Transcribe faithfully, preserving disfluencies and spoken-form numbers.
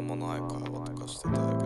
物合い会話とかしてたけど、